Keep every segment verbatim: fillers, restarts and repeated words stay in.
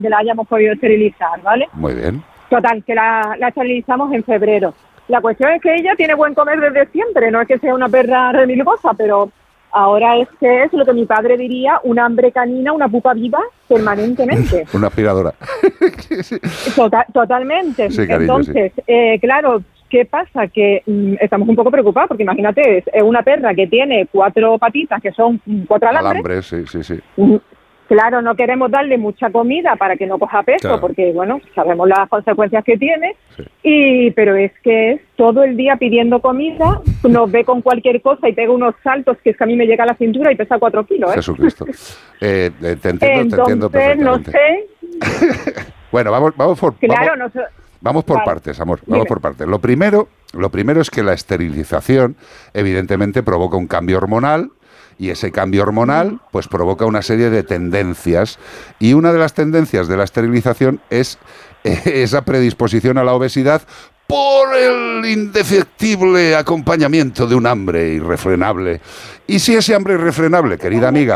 que la hayamos podido esterilizar, ¿vale? Muy bien. Total, que la, la esterilizamos en febrero. La cuestión es que ella tiene buen comer desde siempre, no es que sea una perra remilgosa, pero ahora es que es lo que mi padre diría, una hambre canina, una pupa viva permanentemente. Una aspiradora. Total, totalmente. Sí, cariño, Entonces, sí. eh, claro, ¿qué pasa? Que mm, estamos un poco preocupados, porque imagínate, es, es una perra que tiene cuatro patitas, que son mm, cuatro alambres. Alambres, sí, sí, sí. Mm, Claro, no queremos darle mucha comida para que no coja peso, Claro. porque, bueno, sabemos las consecuencias que tiene, Sí. y pero es que es todo el día pidiendo comida, nos ve con cualquier cosa y pega unos saltos que es que a mí me llega a la cintura y pesa cuatro kilos, ¿eh? Jesucristo. Eh, eh, te entiendo, te entiendo Entonces, no perfectamente. sé, Bueno, vamos, vamos por... claro, vamos, no sé... Vamos por Vale. partes, amor, vamos Dime. por partes. Lo primero, lo primero es que la esterilización evidentemente provoca un cambio hormonal y ese cambio hormonal pues provoca una serie de tendencias y una de las tendencias de la esterilización es eh, esa predisposición a la obesidad por el indefectible acompañamiento de un hambre irrefrenable. Y si ese hambre irrefrenable, querida amiga,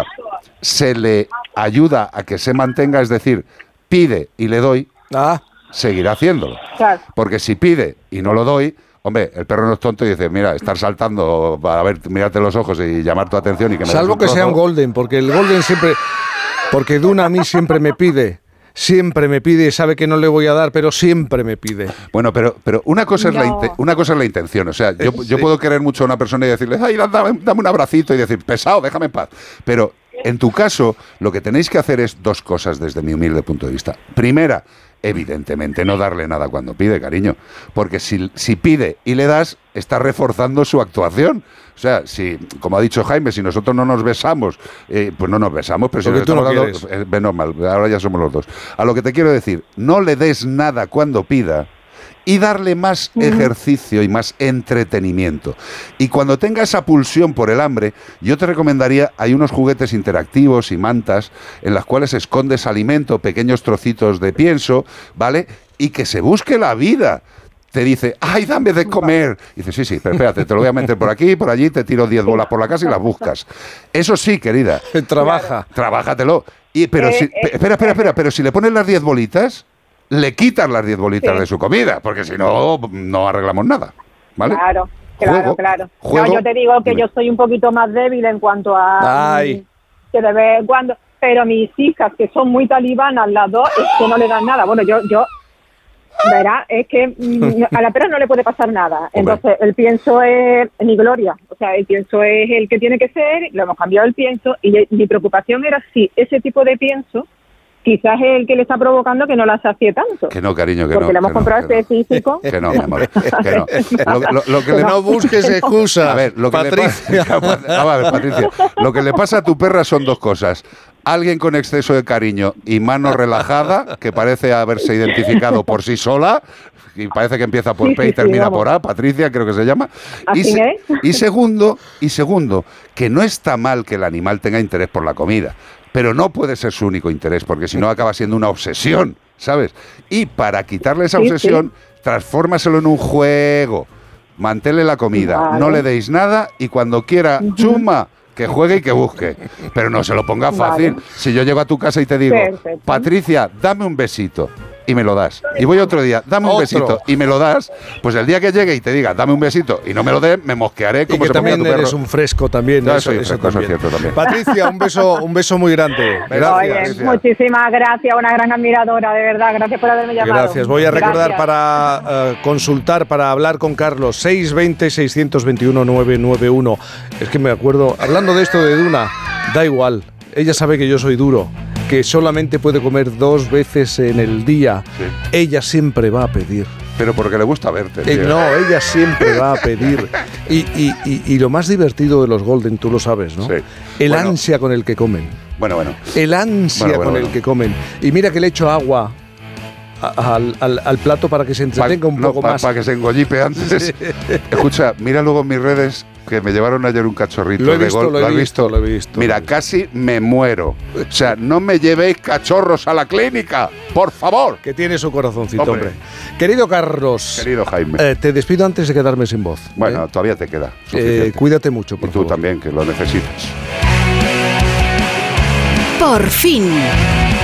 se le ayuda a que se mantenga, es decir, pide y le doy, Ah, seguirá haciéndolo. Claro. Porque si pide y no lo doy, hombre, el perro no es tonto y dice, mira, estar saltando para ver, mirarte los ojos y llamar tu atención y que me des salvo un que sea un trozo. golden, porque el golden siempre... Porque Duna a mí siempre me pide, siempre me pide, sabe que no le voy a dar, pero siempre me pide. Bueno, pero, pero una cosa es la No. inte- una cosa es la intención. O sea, yo, Sí. yo puedo querer mucho a una persona y decirle, ay, dame, dame un abracito y decir, pesado, déjame en paz. Pero en tu caso, lo que tenéis que hacer es dos cosas desde mi humilde punto de vista. Primera, evidentemente no darle nada cuando pide, cariño. Porque si, si pide y le das, está reforzando su actuación. O sea, si, como ha dicho Jaime, si nosotros no nos besamos, eh, pues no nos besamos, pero si Porque nos tú no estamos dando, quieres. eh, menos mal, ahora ya somos los dos. A lo que te quiero decir, no le des nada cuando pida y darle más ejercicio y más entretenimiento. Y cuando tenga esa pulsión por el hambre, yo te recomendaría, hay unos juguetes interactivos y mantas en las cuales escondes alimento, pequeños trocitos de pienso, ¿vale? Y que se busque la vida. Te dice, ay, dame de comer. Y dice, sí, sí, pero espérate, te lo voy a meter por aquí, por allí, te tiro diez bolas por la casa y las buscas. Eso sí, querida, Trabaja. trabájatelo. Y, pero Eh, si, eh, espera, espera, espera, pero si le pones las diez bolitas, le quitas las diez bolitas Sí. de su comida, porque si no, no arreglamos nada. ¿Vale? Claro, claro, Juego, claro. juego. No, yo te digo que Dime. yo soy un poquito más débil en cuanto a... Ay. mm, Que de vez en cuando... Pero mis hijas, que son muy talibanas las dos, es que no le dan nada. Bueno, yo... yo verá, es que mm, a la perra no le puede pasar nada. Hombre. Entonces, el pienso es mi gloria. O sea, el pienso es el que tiene que ser, lo hemos cambiado el pienso, y eh, mi preocupación era si ese tipo de pienso quizás es el que le está provocando que no la sacie tanto. Que no, cariño, que Porque no. le hemos que no, comprado que no. específico. Que no, mi amor, que no. Lo, lo- lo que Que le, no busques excusas, a ver, lo que Patricia. le pasa, Vamos a ver, Patricia, lo que le pasa a tu perra son dos cosas. Alguien con exceso de cariño y mano relajada, que parece haberse identificado por sí sola, y parece que empieza por Sí, P sí, y termina sí, vamos. por A, Patricia creo que se llama. Y, Así se- es. y segundo, y segundo, que no está mal que el animal tenga interés por la comida, pero no puede ser su único interés, porque si no acaba siendo una obsesión, ¿sabes? Y para quitarle esa Sí, obsesión, transfórmaselo en un juego. Manténle la comida, Vale. no le deis nada y cuando quiera, chuma, que juegue y que busque. Pero no se lo ponga fácil. Vale. Si yo llego a tu casa y te digo, Perfecto. Patricia, dame un besito. Y me lo das. Y voy otro día, dame un Otro. besito. Y me lo das. Pues el día que llegue y te diga, dame un besito y no me lo dé, me mosquearé Y como que se ponga también tu perro. eres un fresco también. Ya eso, soy eso fresco, eso es también. cierto también. Patricia, un beso, un beso muy grande. Gracias. Oye, Patricia. muchísimas gracias, una gran admiradora, de verdad. Gracias por haberme llamado. Gracias. Voy a recordar Gracias. para eh, consultar, para hablar con Carlos, seis veinte, seiscientos veintiuno, novecientos noventa y uno. Es que me acuerdo, hablando de esto de Duna, da igual. Ella sabe que yo soy duro, que solamente puede comer dos veces en el día. Sí. Ella siempre va a pedir. Pero porque le gusta verte. Eh, tío. no, ella siempre va a pedir. Y, y, y, y lo más divertido de los Golden, tú lo sabes, ¿no? Sí. El Bueno. ansia con el que comen. Bueno, bueno. El ansia Bueno, bueno, con el bueno. que comen. Y mira que le echo agua a- al, al- al plato para que se entretenga un no, poco pa- más. Para que se engollipe antes. Escucha, mira luego en mis redes que me llevaron ayer un cachorrito Lo he de visto, gol. lo he has visto, lo he visto. Mira, lo he visto. casi me muero. O sea, no me llevéis cachorros a la clínica, por favor. Que tiene su corazoncito, hombre. Hombre. Querido Carlos, Querido Jaime. eh, te despido antes de quedarme sin voz. bueno, ¿eh? todavía te queda. Eh, suficiente. cuídate mucho, por y tú favor. también, que lo necesitas. Por fin.